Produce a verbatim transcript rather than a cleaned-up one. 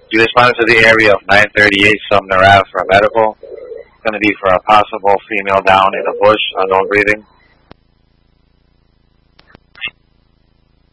You responded to the area of nine thirty-eight Sumner Ave for a medical. It's going to be for a possible female down in a bush, unknown breathing.